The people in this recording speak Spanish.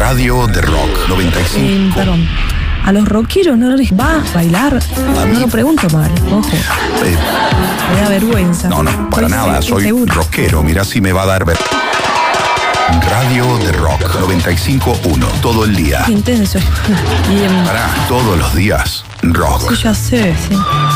Radio de Rock 95. Perdón. A los rockeros no les va a bailar. No lo pregunto mal, ojo. Me da vergüenza. No, para nada. Soy rockero. Mirá si me va a dar Radio de Rock 95.1. Todo el día. Qué intenso. Pará, todos los días. Rock. Sí, ya sé, sí.